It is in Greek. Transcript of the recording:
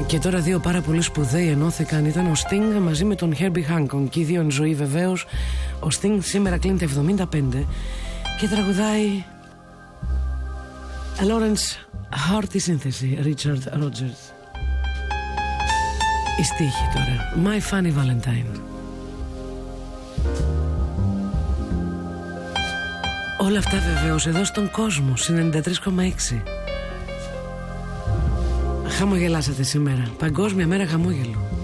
Και τώρα δύο πάρα πολύ σπουδαίοι ενώθηκαν. Ήταν ο Sting μαζί με τον Herbie Hancock. Και οι δύο εν ζωή βεβαίως. Ο Sting σήμερα κλείνει τα 75 και τραγουδάει Lawrence Hardy σύνθεση, Richard Rogers. Η στίχη τώρα, My Funny Valentine. Όλα αυτά βεβαίως εδώ στον κόσμο, 93,6. Χαμογελάσατε σήμερα, Παγκόσμια Μέρα Χαμόγελου.